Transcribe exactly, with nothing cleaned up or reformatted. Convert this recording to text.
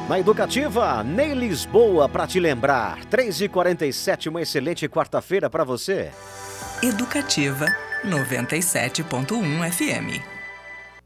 Na Educativa, Ney Lisboa para te lembrar. três e quarenta e sete, uma excelente quarta-feira para você. Educativa noventa e sete ponto um F M.